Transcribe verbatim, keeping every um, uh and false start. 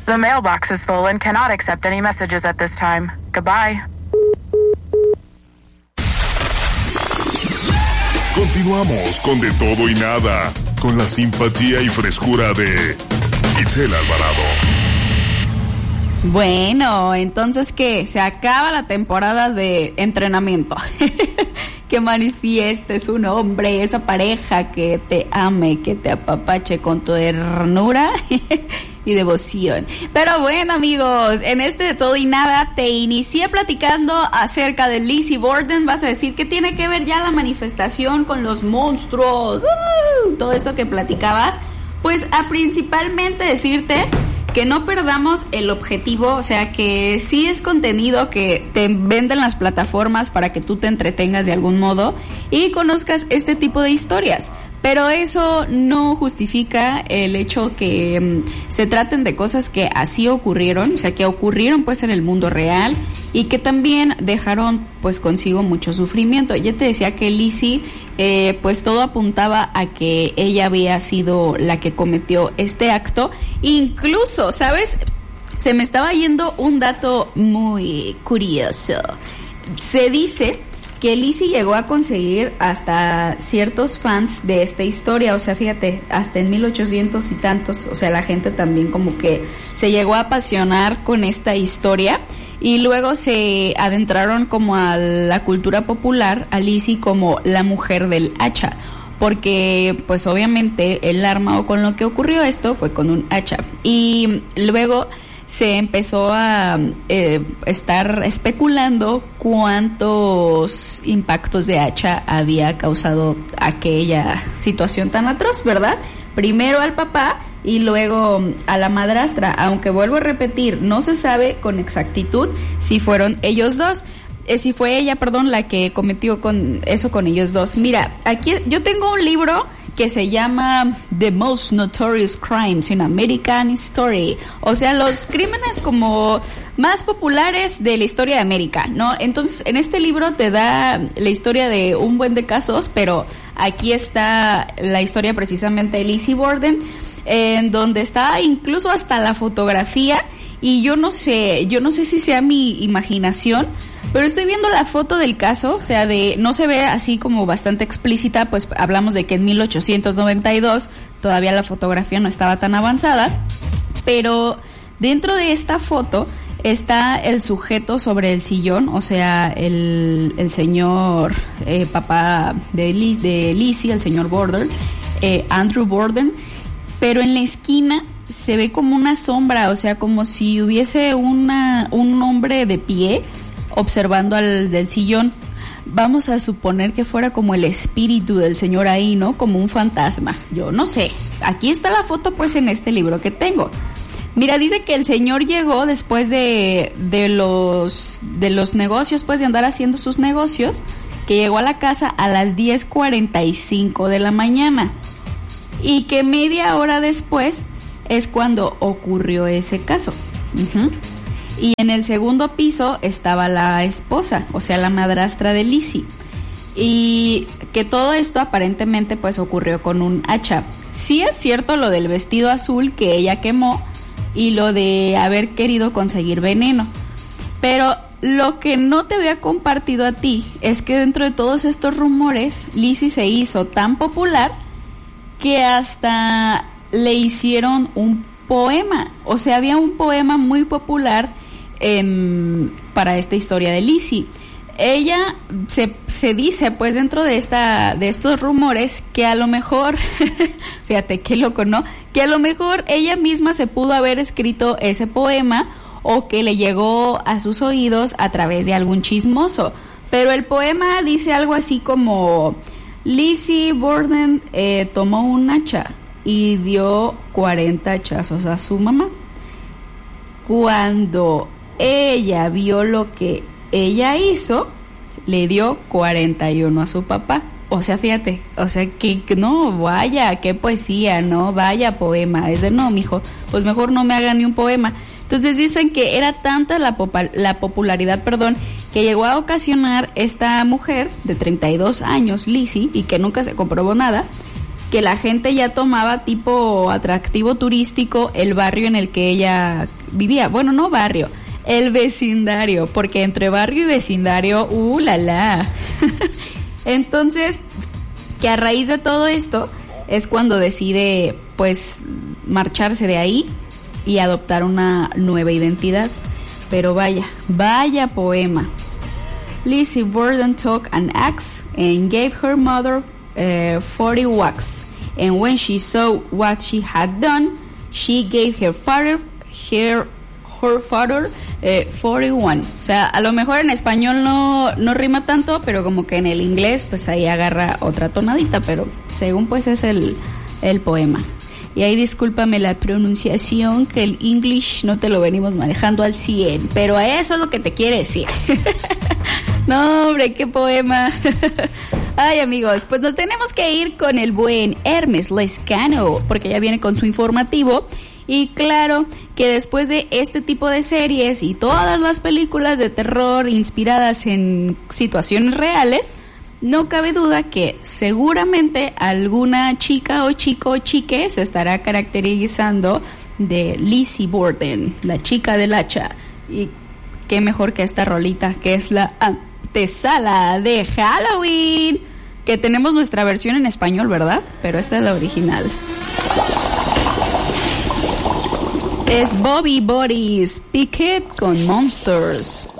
The mailbox is full and cannot accept any messages at this time. Goodbye. Continuamos con De Todo y Nada, con la simpatía y frescura de Itzel Alvarado. Bueno, entonces, ¿qué? Se acaba la temporada de entrenamiento. Que manifiestes un hombre, esa pareja que te ame, que te apapache con tu ternura y devoción. Pero bueno, amigos, en este De Todo y Nada te inicié platicando acerca de Lizzie Borden. Vas a decir que tiene que ver ya la manifestación con los monstruos, uh, todo esto que platicabas. Pues a principalmente decirte que no perdamos el objetivo, o sea, que sí es contenido que te venden las plataformas para que tú te entretengas de algún modo y conozcas este tipo de historias. Pero eso no justifica el hecho que um, se traten de cosas que así ocurrieron, o sea, que ocurrieron pues en el mundo real y que también dejaron pues consigo mucho sufrimiento. Ya te decía que Lizzie, eh, pues todo apuntaba a que ella había sido la que cometió este acto. Incluso, ¿sabes? Se me estaba yendo un dato muy curioso. Se dice que Lizzie llegó a conseguir hasta ciertos fans de esta historia, o sea, fíjate, hasta en mil ochocientos y tantos, o sea, la gente también como que se llegó a apasionar con esta historia y luego se adentraron como a la cultura popular, a Lizzie como la mujer del hacha, porque pues obviamente el arma o con lo que ocurrió esto fue con un hacha y luego se empezó a eh, estar especulando cuántos impactos de hacha había causado aquella situación tan atroz, ¿verdad? Primero al papá y luego a la madrastra, aunque vuelvo a repetir, no se sabe con exactitud si fueron ellos dos, eh, si fue ella, perdón, la que cometió con eso con ellos dos. Mira, aquí yo tengo un libro que se llama The Most Notorious Crimes in American History, o sea, los crímenes como más populares de la historia de América, ¿no? Entonces, en este libro te da la historia de un buen de casos, pero aquí está la historia precisamente de Lizzie Borden, en donde está incluso hasta la fotografía, y yo no sé, yo no sé si sea mi imaginación, pero estoy viendo la foto del caso, o sea, de no se ve así como bastante explícita, pues hablamos de que en mil ochocientos noventa y dos todavía la fotografía no estaba tan avanzada, pero dentro de esta foto está el sujeto sobre el sillón, o sea, el, el señor eh, papá de, Liz, de Lizzie, el señor Borden, eh, Andrew Borden, pero en la esquina se ve como una sombra, o sea, como si hubiese una un hombre de pie observando al del sillón. Vamos a suponer que fuera como el espíritu del señor ahí, ¿no? Como un fantasma. Yo no sé. Aquí está la foto, pues, en este libro que tengo. Mira, dice que el señor llegó después de, de los de los negocios, pues, de andar haciendo sus negocios, que llegó a la casa a las diez cuarenta y cinco de la mañana. Y que media hora después es cuando ocurrió ese caso. Uh-huh. Y en el segundo piso estaba la esposa, o sea, la madrastra de Lizzie. Y que todo esto aparentemente pues ocurrió con un hacha. Sí es cierto lo del vestido azul que ella quemó y lo de haber querido conseguir veneno. Pero lo que no te había compartido a ti es que dentro de todos estos rumores, Lizzie se hizo tan popular que hasta le hicieron un poema. O sea, había un poema muy popular Eh, para esta historia de Lizzie. Ella se, se dice pues dentro de esta de estos rumores que a lo mejor fíjate qué loco, ¿no? Que a lo mejor ella misma se pudo haber escrito ese poema o que le llegó a sus oídos a través de algún chismoso, pero el poema dice algo así como: Lizzie Borden eh, tomó un hacha y dio cuarenta hachazos a su mamá. Cuando ella vio lo que ella hizo, le dio cuarenta y uno a su papá. O sea, fíjate, o sea, que no, vaya, qué poesía, no, vaya poema. Es de no, mijo, pues mejor no me hagan ni un poema. Entonces dicen que era tanta la, popa, la popularidad, perdón, que llegó a ocasionar esta mujer de treinta y dos años, Lizzie, y que nunca se comprobó nada, que la gente ya tomaba tipo atractivo turístico el barrio en el que ella vivía. Bueno, no barrio, el vecindario, porque entre barrio y vecindario, uh, la la. Entonces, que a raíz de todo esto es cuando decide, pues, marcharse de ahí y adoptar una nueva identidad. Pero vaya, vaya poema. Lizzie Borden took an axe and gave her mother uh, forty whacks. And when she saw what she had done, she gave her father her, her father uh, forty-one. O sea, a lo mejor en español no, no rima tanto, pero como que en el inglés, pues ahí agarra otra tonadita, pero según pues es el, el poema. Y ahí discúlpame la pronunciación, que el English no te lo venimos manejando al cien, pero a eso es lo que te quiere decir. No, hombre, qué poema. Ay, amigos, pues nos tenemos que ir con el buen Hermes Lescano, porque ya viene con su informativo. Y claro que después de este tipo de series y todas las películas de terror inspiradas en situaciones reales, no cabe duda que seguramente alguna chica o chico o chique se estará caracterizando de Lizzie Borden, la chica del hacha. Y qué mejor que esta rolita, que es la antesala de Halloween, que tenemos nuestra versión en español, ¿verdad? Pero esta es la original. Es Bobby Boris Pickett con Monsters.